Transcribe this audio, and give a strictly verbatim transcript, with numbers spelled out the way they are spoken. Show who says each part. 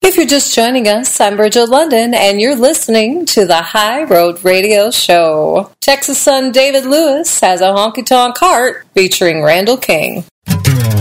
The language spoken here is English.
Speaker 1: If you're just joining us, I'm Bridget London, and you're listening to the High Road Radio Show. Texas son David Lewis has a honky-tonk heart featuring Randall King.